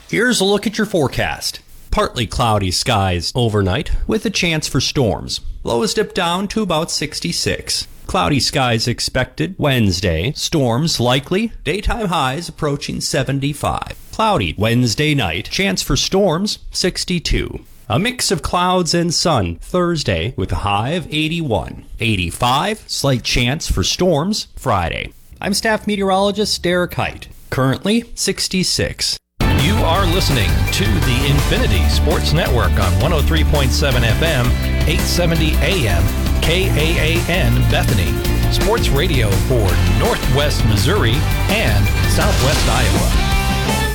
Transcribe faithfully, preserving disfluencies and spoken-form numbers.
Here's a look at your forecast. Partly cloudy skies overnight with a chance for storms. Lows dip down to about sixty-six. Cloudy skies expected Wednesday. Storms likely. Daytime highs approaching seventy-five. Cloudy Wednesday night. Chance for storms sixty-two. A mix of clouds and sun Thursday with a high of eighty-one. eighty-five. Slight chance for storms Friday. I'm staff meteorologist Derek Height. Currently sixty-six. You are listening to the Infinity Sports Network on one oh three point seven F M, eight seventy A M, K A A N Bethany. Sports radio for Northwest Missouri and Southwest Iowa.